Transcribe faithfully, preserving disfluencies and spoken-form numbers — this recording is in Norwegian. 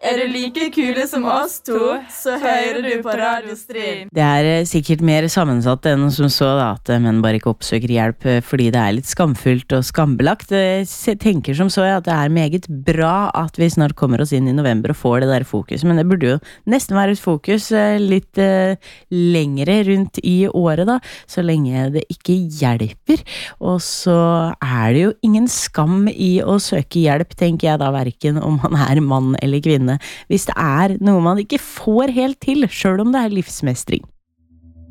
Er du like kule som oss to, så hører du på Radio Stream. Det er eh, sikkert mer sammensatt enn som så da, at eh, menn bare ikke oppsøker hjelp eh, fordi det er litt skamfullt og skambelagt. Jeg se- tenker som så ja, at det er meget bra at vi snart kommer oss inn i november og får det der fokus, men det burde jo nesten være et fokus eh, litt eh, lengre rundt i året da, så lenge det ikke hjelper. Og så er det jo ingen skam i å søke hjelp, tenker jeg da, hverken om man er mann eller kvinne, hvis det er noe man ikke får helt til, selv om det er livsmestring.